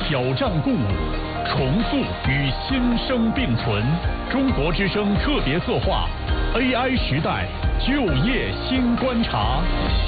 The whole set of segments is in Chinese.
挑战共舞，重塑与新生并存。中国之声特别策划 AI 时代就业新观察。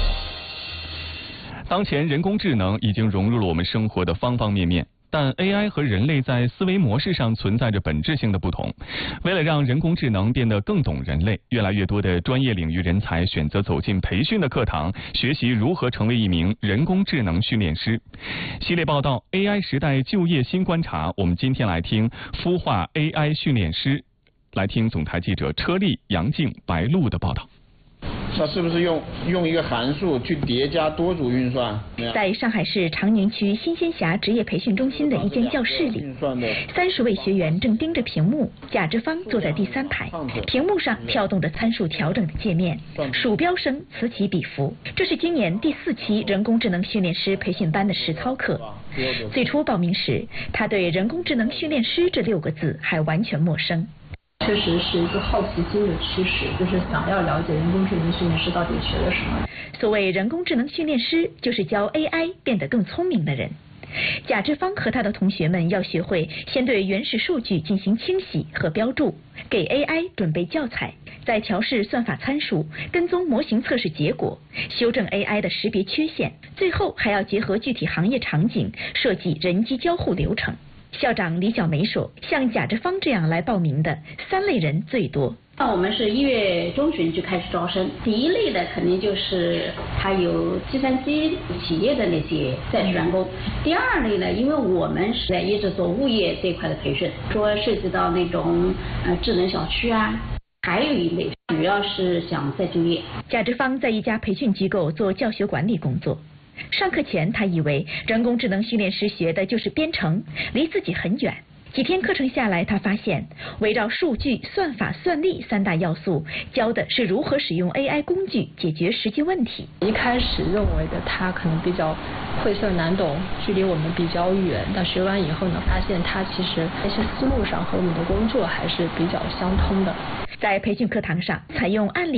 当前人工智能已经融入了我们生活的方方面面。但 AI 和人类在思维模式上存在着本质性的不同。为了让人工智能变得更懂人类，越来越多的专业领域人才选择走进培训的课堂，学习如何成为一名人工智能训练师。系列报道 AI 时代就业新观察，我们今天来听孵化 AI 训练师，来听总台记者车丽、杨静、白露的报道。 它是不是用一个函数去叠加多组运算？ 在上海市长宁区新仙峡职业培训中心的一间教室里，30位学员正盯着屏幕，贾志芳坐在第3排，屏幕上跳动着参数调整的界面，鼠标声此起彼伏。这是今年第4期人工智能训练师培训班的实操课。最初报名时，他对人工智能训练师这6个字还完全陌生。 确实是一个好奇心的驱使，就是想要了解人工智能训练师到底学了什么。 所谓人工智能训练师，就是教 AI 变得更聪明的人。贾志芳和他的同学们要学会先对原始数据进行清洗和标注，给 AI 准备教材，再调试算法参数，跟踪模型测试结果，修正 AI 的识别缺陷，最后还要结合具体行业场景，设计人机交互流程。校长李小梅说，像贾志芳这样来报名的3类人最多。 那我们是1月中旬就开始招生，第一类的肯定就是还有计算机企业的那些在职员工。第2类呢，因为我们是一直做物业这一块的培训，说涉及到那种智能小区啊，还有一类主要是想再就业。 贾志芳在一家培训机构做教学管理工作。上课前，他以为人工智能训练师学的就是编程，离自己很远。几天课程下来，他发现围绕数据、算法、算力3大要素，教的是如何使用 AI 工具解决实际问题。 一开始认为的他可能比较晦涩难懂，距离我们比较远，但学完以后呢，发现他其实一些思路上和我们的工作还是比较相通的。 在培训课堂上，采用案例